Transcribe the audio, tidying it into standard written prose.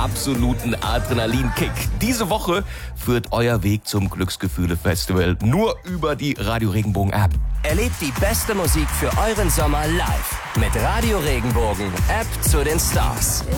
absoluten Adrenalinkick. Diese Woche führt euer Weg zum Glücksgefühle-Festival nur über die Radio Regenbogen App. Erlebt die beste Musik für euren Sommer live mit Radio Regenbogen, App zu den Stars.